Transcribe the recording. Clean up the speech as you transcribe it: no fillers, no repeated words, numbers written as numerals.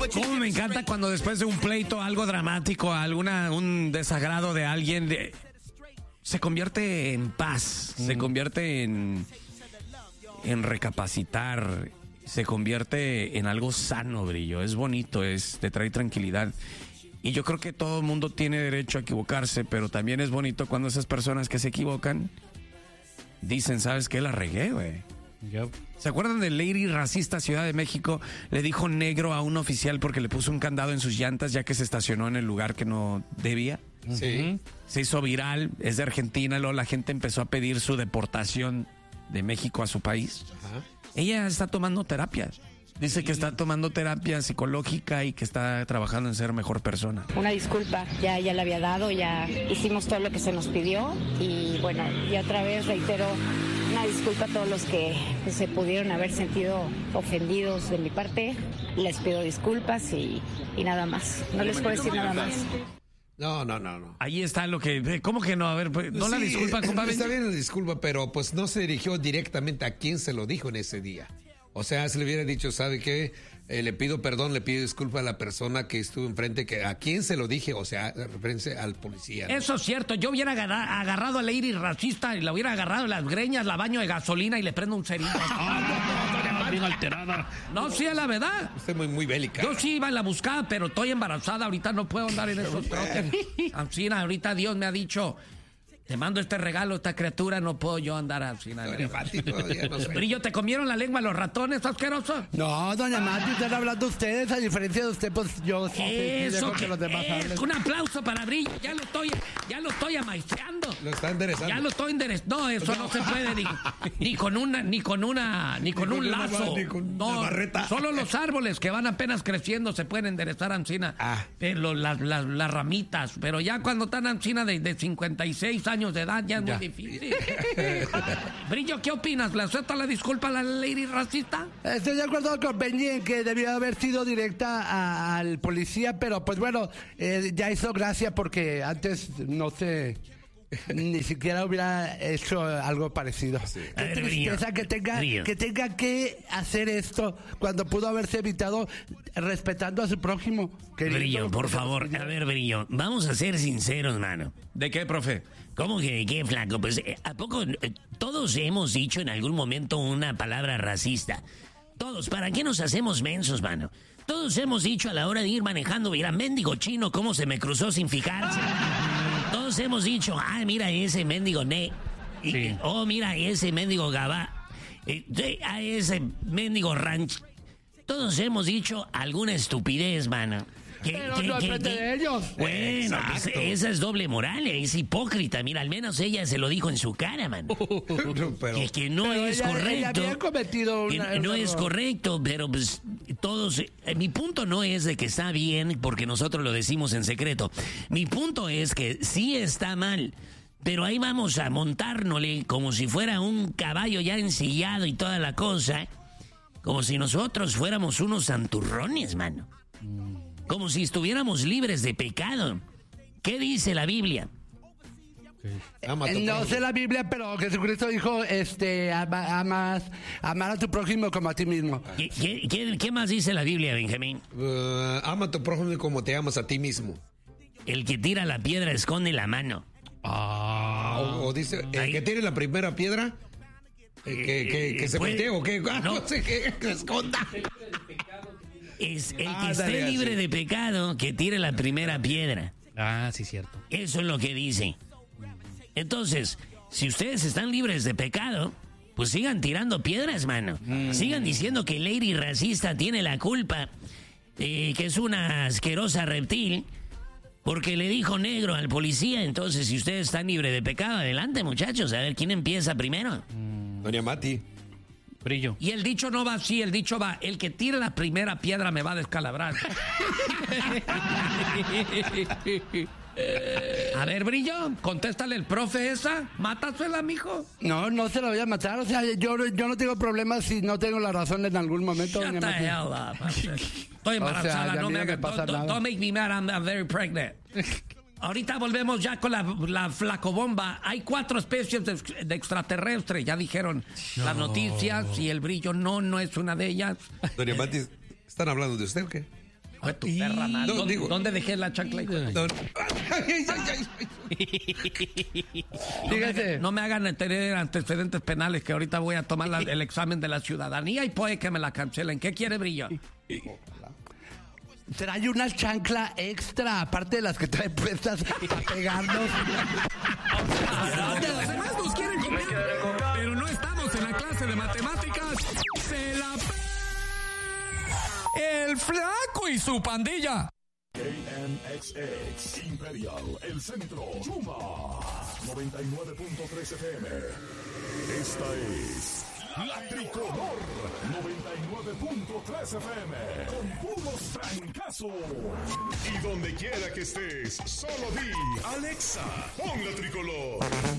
Cómo me encanta cuando después de un pleito, algo dramático, un desagrado de alguien, se convierte en paz, se convierte en recapacitar, se convierte en algo sano, Brillo. Es bonito, te trae tranquilidad. Y yo creo que todo el mundo tiene derecho a equivocarse, pero también es bonito cuando esas personas que se equivocan dicen, ¿sabes qué? La regué, güey. Yep. ¿Se acuerdan de Lady Racista Ciudad de México? Le dijo negro a un oficial porque le puso un candado en sus llantas ya que se estacionó en el lugar que no debía. Sí. Se hizo viral, es de Argentina, luego la gente empezó a pedir su deportación de México a su país. Ajá. Ella está tomando terapias. Dice que está tomando terapia psicológica y que está trabajando en ser mejor persona. Una disculpa, ya la había dado, ya hicimos todo lo que se nos pidió y bueno, y otra vez reitero una disculpa a todos los que se pudieron haber sentido ofendidos de mi parte. Les pido disculpas y nada más. No les puedo decir nada más. No. Ahí está lo que... ¿Cómo que no? A ver, pues, no la disculpa, compadre. Está bien la disculpa, pero pues no se dirigió directamente a quien se lo dijo en ese día. O sea, se le hubiera dicho, ¿sabe qué? Le pido perdón, le pido disculpa a la persona que estuvo enfrente, que a quién se lo dije, o sea, referencia al policía, ¿no? Eso es cierto, yo hubiera agarrado a Lady Racista y la hubiera agarrado en las greñas, la baño de gasolina y le prendo un cerillo. Bien alterada. No, sí, es la verdad. Usted muy bélica. Yo sí iba en la buscada, pero estoy embarazada, ahorita no puedo andar en esos trotes. Así, ahorita Dios me ha dicho... Te mando este regalo, esta criatura, no puedo yo andar así. Doña Mati, todavía no sé. Brillo, ¿te comieron la lengua los ratones, asqueroso? No, doña Mati, están hablando ustedes, a diferencia de usted, pues yo sí Eso, dejo que los demás hablen. un aplauso para Brillo, ya lo estoy amaestrando. Lo está enderezando. Ya lo estoy enderezando. No, eso no se puede ni con un lazo. Ni con una barreta. Solo los árboles que van apenas creciendo se pueden enderezar ancina. Las ramitas, pero ya cuando están ancina de 56 años de edad ya es muy difícil. Brillo, ¿qué opinas? ¿Le acepta la disculpa a la Lady Racista? Estoy de acuerdo con Benji en que debió haber sido directa al policía, pero pues bueno, ya hizo gracia porque antes no sé, ni siquiera hubiera hecho algo parecido. Sí. Qué tristeza que tenga que hacer esto cuando pudo haberse evitado respetando a su prójimo. Brillo, por favor, a ver, Brillo, vamos a ser sinceros, mano. ¿De qué, profe? ¿Cómo que de qué, flaco? Pues, ¿a poco todos hemos dicho en algún momento una palabra racista? Todos, ¿para qué nos hacemos mensos, mano? Todos hemos dicho a la hora de ir manejando, mira, mendigo chino, cómo se me cruzó sin fijarse. Todos hemos dicho, mira ese mendigo Sí. Mira ese mendigo gabá. A ese mendigo ranch. Todos hemos dicho alguna estupidez, mano. Pero no enfrente de ellos. Bueno, pues esa es doble moral, es hipócrita. Mira, al menos ella se lo dijo en su cara, man. Que no es correcto. Ella había cometido no es correcto, pero pues todos... mi punto no es de que está bien porque nosotros lo decimos en secreto. Mi punto es que sí está mal. Pero ahí vamos a montárnosle como si fuera un caballo ya ensillado y toda la cosa. Como si nosotros fuéramos unos santurrones, mano. Como si estuviéramos libres de pecado. ¿Qué dice la Biblia? No sé la Biblia, pero Jesucristo dijo, amar a tu prójimo como a ti mismo. ¿Qué más dice la Biblia, Benjamín? Ama a tu prójimo como te amas a ti mismo. El que tira la piedra esconde la mano. O dice, el que tire la primera piedra, que se voltee o que no sé qué, que esconda. Es el que esté libre de pecado que tire la primera piedra. Sí, cierto. Eso es lo que dice. Entonces, si ustedes están libres de pecado, pues sigan tirando piedras, mano. Sigan diciendo que Lady Racista tiene la culpa, que es una asquerosa reptil, porque le dijo negro al policía. Entonces, si ustedes están libres de pecado, adelante, muchachos, a ver quién empieza primero. Doña Mati. Brillo. Y el dicho no va así, el dicho va, el que tire la primera piedra me va a descalabrar. A ver, Brillo, contéstale el profe esa, mátasela, mijo. No se la voy a matar, o sea, yo no tengo problemas si no tengo la razón en algún momento. Shut the hell up. Estoy embarazada, no me hagas, don't make me mad, I'm very pregnant. Ahorita volvemos ya con la flacobomba. Hay 4 especies de extraterrestres. Ya dijeron las noticias y el Brillo no es una de ellas. Doña Mati, ¿están hablando de usted o qué? Fue tu perra madre. No, digo- ¿Dónde dejé la chancla? No, Fíjate. No me hagan tener antecedentes penales, que ahorita voy a tomar el examen de la ciudadanía y puede que me la cancelen. ¿Qué quiere, Brillo? Trae una chancla extra, aparte de las que trae puestas a pegarnos. Los demás nos quieren copiar, pero no estamos en la clase de matemáticas. ¡Se la El Flaco y su pandilla! KMXX Imperial, El Centro, Chuma 99.3 FM. Esta es La Tricolor 99.3 FM con puros trancazos. Y donde quiera que estés, solo di Alexa, pon La Tricolor.